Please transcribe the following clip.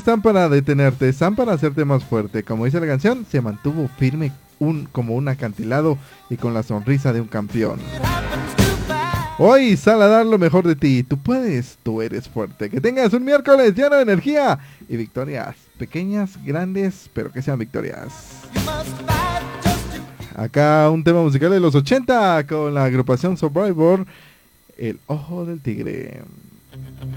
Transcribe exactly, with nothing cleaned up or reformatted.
están para detenerte, están para hacerte más fuerte. Como dice la canción, se mantuvo firme un, como un acantilado y con la sonrisa de un campeón. Hoy sal a dar lo mejor de ti. Tú puedes, tú eres fuerte. Que tengas un miércoles lleno de energía y victorias. Pequeñas, grandes, pero que sean victorias. Acá un tema musical de los ochenta con la agrupación Survivor, El Ojo del Tigre.